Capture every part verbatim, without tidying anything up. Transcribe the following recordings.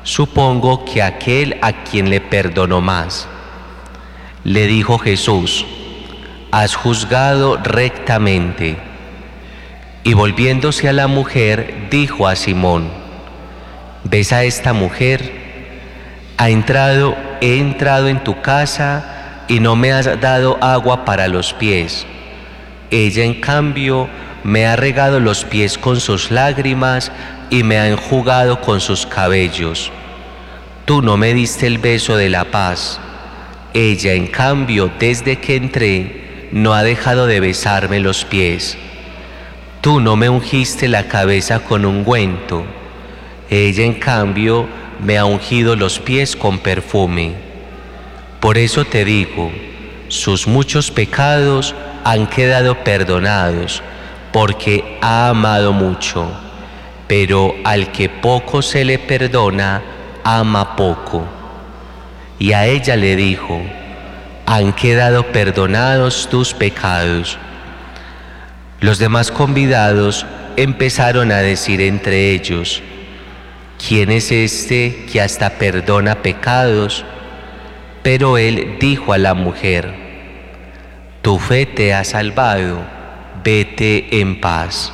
Supongo que aquel a quien le perdonó más. Le dijo Jesús: has juzgado rectamente. Y volviéndose a la mujer, dijo a Simón: ¿ves a esta mujer? Ha entrado, he entrado en tu casa y no me has dado agua para los pies. Ella, en cambio, me ha regado los pies con sus lágrimas y me ha enjugado con sus cabellos. Tú no me diste el beso de la paz. Ella, en cambio, desde que entré, no ha dejado de besarme los pies. Tú no me ungiste la cabeza con ungüento. Ella, en cambio, me ha ungido los pies con perfume. Por eso te digo, sus muchos pecados han quedado perdonados, porque ha amado mucho. Pero al que poco se le perdona, ama poco. Y a ella le dijo: han quedado perdonados tus pecados. Los demás convidados empezaron a decir entre ellos: ¿quién es este que hasta perdona pecados? Pero él dijo a la mujer: tu fe te ha salvado, vete en paz.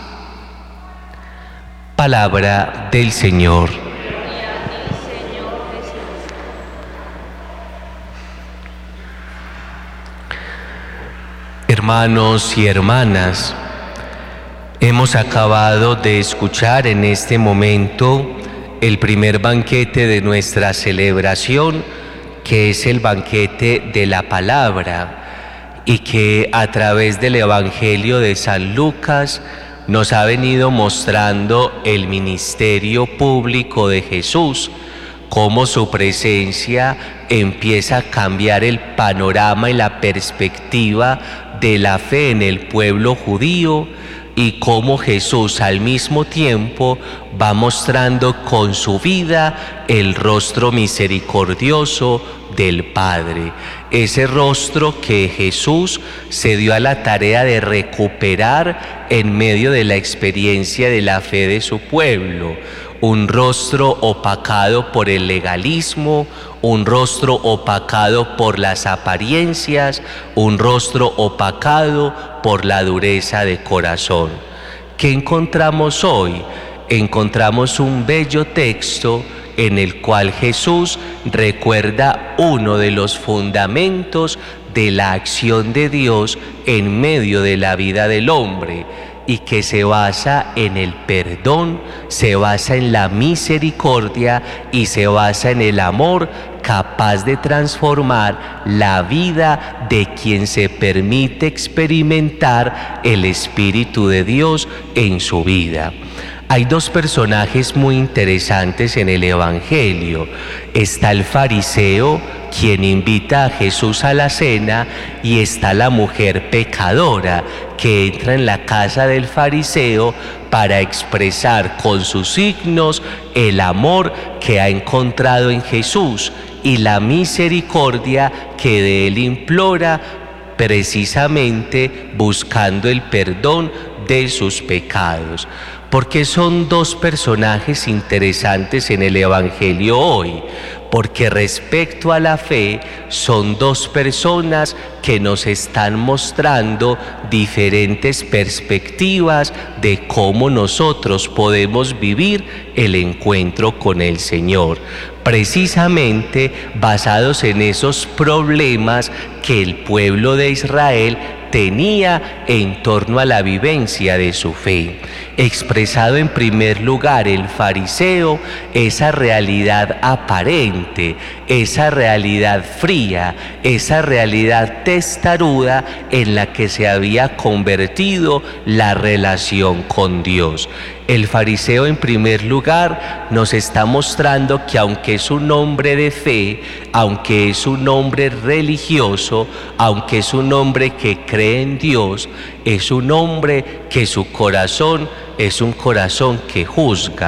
Palabra del Señor. Hermanos y hermanas, hemos acabado de escuchar en este momento el primer banquete de nuestra celebración, que es el banquete de la palabra, y que a través del Evangelio de San Lucas nos ha venido mostrando el ministerio público de Jesús, cómo su presencia empieza a cambiar el panorama y la perspectiva de la fe en el pueblo judío, y cómo Jesús al mismo tiempo va mostrando con su vida el rostro misericordioso del Padre. Ese rostro que Jesús se dio a la tarea de recuperar en medio de la experiencia de la fe de su pueblo. Un rostro opacado por el legalismo, un rostro opacado por las apariencias, un rostro opacado por la dureza de corazón. ¿Qué encontramos hoy? Encontramos un bello texto en el cual Jesús recuerda uno de los fundamentos de la acción de Dios en medio de la vida del hombre, y que se basa en el perdón, se basa en la misericordia y se basa en el amor capaz de transformar la vida de quien se permite experimentar el Espíritu de Dios en su vida. Hay dos personajes muy interesantes en el Evangelio. Está el fariseo, quien invita a Jesús a la cena, y está la mujer pecadora, que entra en la casa del fariseo para expresar con sus signos el amor que ha encontrado en Jesús y la misericordia que de él implora, precisamente buscando el perdón de sus pecados. Porque son dos personajes interesantes en el Evangelio hoy, porque respecto a la fe son dos personas que nos están mostrando diferentes perspectivas de cómo nosotros podemos vivir el encuentro con el Señor, precisamente basados en esos problemas que el pueblo de Israel tenía en torno a la vivencia de su fe. Expresado en primer lugar el fariseo, esa realidad aparente, esa realidad fría, esa realidad testaruda en la que se había convertido la relación con Dios. El fariseo, en primer lugar, nos está mostrando que aunque es un hombre de fe, aunque es un hombre religioso, aunque es un hombre que cree en Dios, es un hombre que su corazón es un corazón que juzga,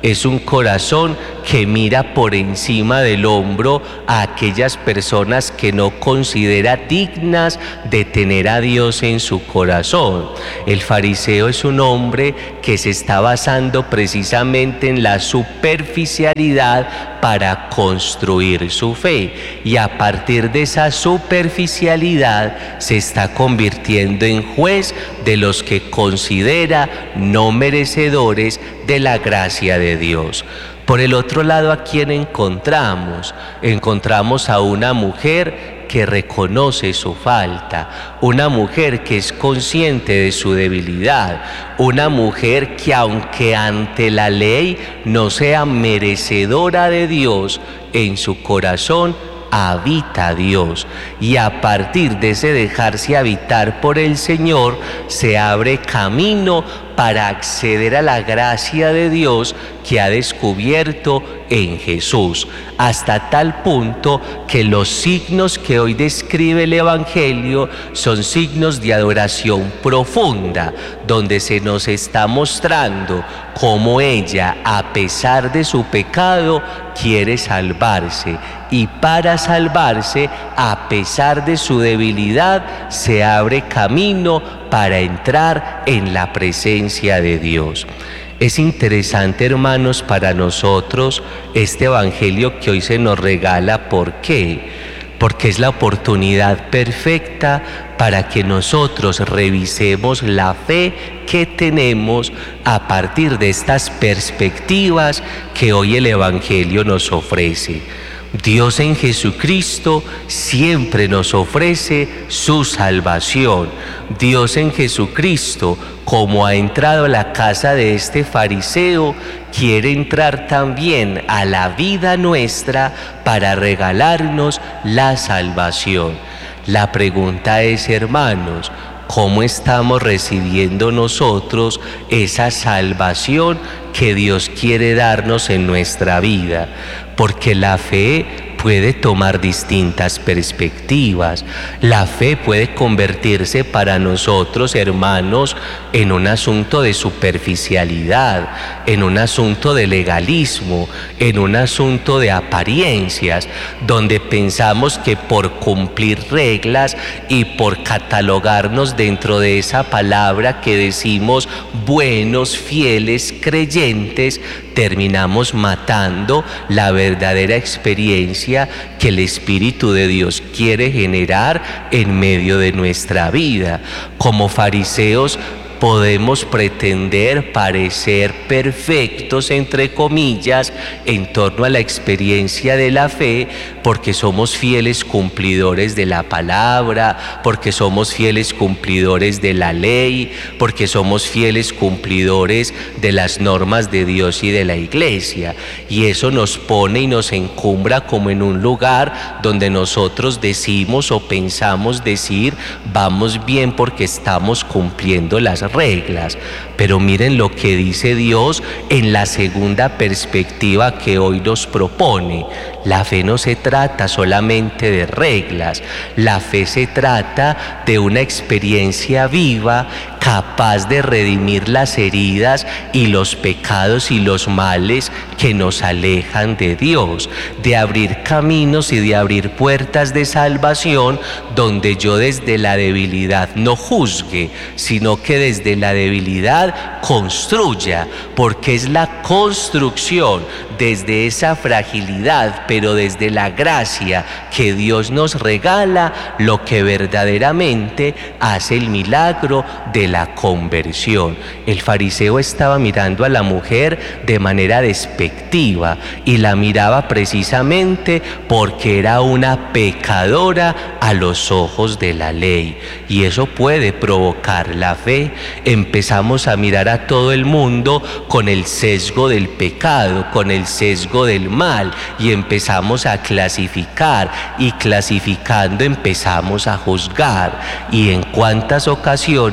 Es un corazón que mira por encima del hombro a aquellas personas que no considera dignas de tener a Dios en su corazón. El fariseo es un hombre que se está basando precisamente en la superficialidad para construir su fe, y a partir de esa superficialidad se está convirtiendo en juez de los que considera no merecedores de la gracia de Dios. Por el otro lado, ¿a quién encontramos? Encontramos a una mujer que reconoce su falta, una mujer que es consciente de su debilidad, una mujer que aunque ante la ley no sea merecedora de Dios, en su corazón habita Dios, y a partir de ese dejarse habitar por el Señor se abre camino para acceder a la gracia de Dios que ha descubierto en Jesús, hasta tal punto que los signos que hoy describe el Evangelio son signos de adoración profunda, donde se nos está mostrando cómo ella, a pesar de su pecado, quiere salvarse, y para salvarse, a pesar de su debilidad, se abre camino para entrar en la presencia de Dios. Es interesante, hermanos, para nosotros este evangelio que hoy se nos regala. ¿Por qué? Porque es la oportunidad perfecta para que nosotros revisemos la fe que tenemos a partir de estas perspectivas que hoy el evangelio nos ofrece. Dios en Jesucristo siempre nos ofrece su salvación. Dios en Jesucristo, como ha entrado a la casa de este fariseo, quiere entrar también a la vida nuestra para regalarnos la salvación. La pregunta es, hermanos, ¿cómo estamos recibiendo nosotros esa salvación que Dios quiere darnos en nuestra vida? Porque la fe puede tomar distintas perspectivas. La fe puede convertirse para nosotros, hermanos, en un asunto de superficialidad, en un asunto de legalismo, en un asunto de apariencias, donde pensamos que por cumplir reglas y por catalogarnos dentro de esa palabra que decimos buenos, fieles, creyentes, terminamos matando la verdadera experiencia que el Espíritu de Dios quiere generar en medio de nuestra vida. Como fariseos podemos pretender parecer perfectos, entre comillas, en torno a la experiencia de la fe, porque somos fieles cumplidores de la palabra, porque somos fieles cumplidores de la ley, porque somos fieles cumplidores de las normas de Dios y de la iglesia. Y eso nos pone y nos encumbra como en un lugar donde nosotros decimos o pensamos decir, vamos bien porque estamos cumpliendo las reglas. Pero miren lo que dice Dios en la segunda perspectiva que hoy nos propone. La fe no se trata solamente de reglas, la fe se trata de una experiencia viva capaz de redimir las heridas y los pecados y los males que nos alejan de Dios, de abrir caminos y de abrir puertas de salvación donde yo desde la debilidad no juzgue, sino que desde la debilidad construya, porque es la construcción desde esa fragilidad, pero desde la gracia que Dios nos regala, lo que verdaderamente hace el milagro de la conversión. El fariseo estaba mirando a la mujer de manera despectiva y la miraba precisamente porque era una pecadora a los ojos de la ley, y eso puede provocar la fe. Empezamos a mirar a todo el mundo con el sesgo del pecado, con el sesgo del mal, y empezamos a clasificar, y clasificando empezamos a juzgar. Y en cuántas ocasiones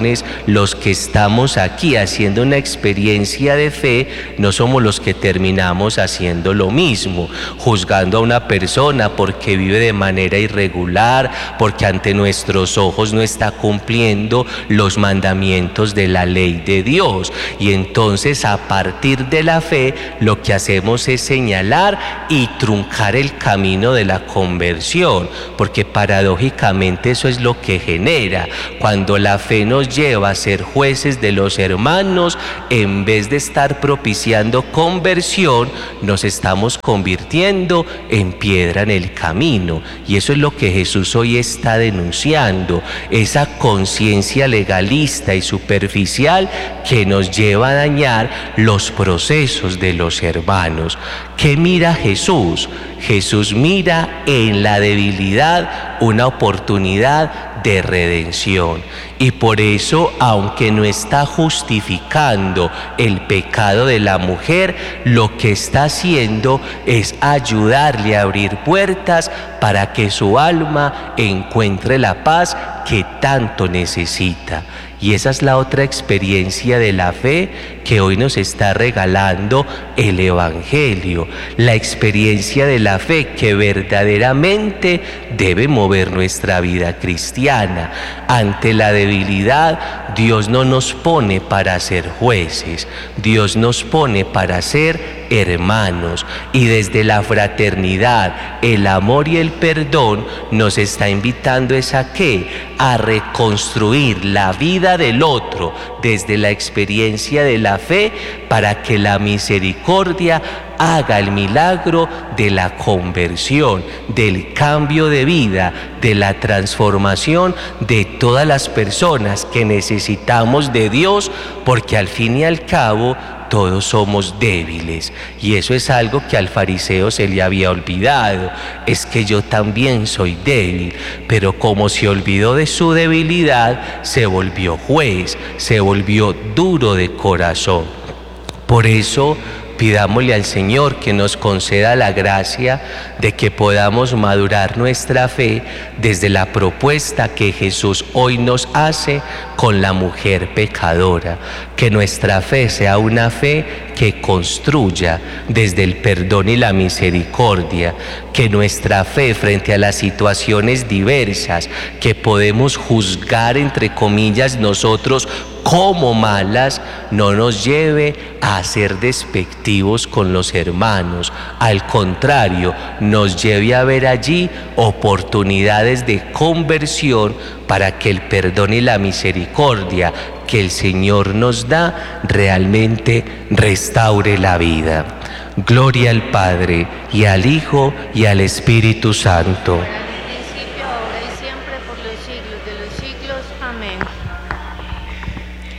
los que estamos aquí haciendo una experiencia de fe, no somos los que terminamos haciendo lo mismo, juzgando a una persona porque vive de manera irregular, porque ante nuestros ojos no está cumpliendo los mandamientos de la ley de Dios. Y entonces, a partir de la fe, lo que hacemos es señalar y truncar el camino de la conversión, porque paradójicamente eso es lo que genera. Cuando la fe nos lleva a ser jueces de los hermanos, en vez de estar propiciando conversión, nos estamos convirtiendo en piedra en el camino. Y eso es lo que Jesús hoy está denunciando, esa conciencia legalista y superficial que nos lleva a dañar los procesos de los hermanos. ¿Qué mira Jesús? Jesús mira en la debilidad una oportunidad de redención. Y por eso, aunque no está justificando el pecado de la mujer, lo que está haciendo es ayudarle a abrir puertas para que su alma encuentre la paz que tanto necesita. Y esa es la otra experiencia de la fe que hoy nos está regalando el Evangelio, la experiencia de la fe que verdaderamente debe mover nuestra vida cristiana. Ante la debilidad, Dios no nos pone para ser jueces, Dios nos pone para ser hermanos, y desde la fraternidad, el amor y el perdón nos está invitando es a ¿qué? A reconstruir la vida del otro desde la experiencia de la fe, para que la misericordia haga el milagro de la conversión, del cambio de vida, de la transformación de todas las personas que necesitamos de Dios, porque al fin y al cabo todos somos débiles. Y eso es algo que al fariseo se le había olvidado, es que yo también soy débil. Pero como se olvidó de su debilidad, se volvió juez, se volvió duro de corazón. Por eso pidámosle al Señor que nos conceda la gracia de que podamos madurar nuestra fe desde la propuesta que Jesús hoy nos hace con la mujer pecadora. Que nuestra fe sea una fe que construya desde el perdón y la misericordia. Que nuestra fe frente a las situaciones diversas que podemos juzgar entre comillas nosotros como malas, no nos lleve a ser despectivos con los hermanos. Al contrario, nos lleve a ver allí oportunidades de conversión para que el perdón y la misericordia que el Señor nos da realmente restaure la vida. Gloria al Padre, y al Hijo, y al Espíritu Santo.